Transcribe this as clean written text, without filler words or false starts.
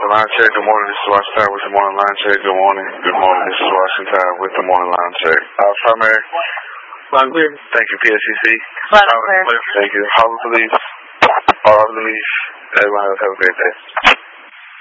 the line check. Good morning. This is Washington with the morning line check. Good morning. Good morning. This is Washington with the morning line check. Primary. Loud and clear. Thank you, PSCC. Loud and clear. Thank you. Holland Police. All of the police. Everyone else have a great day.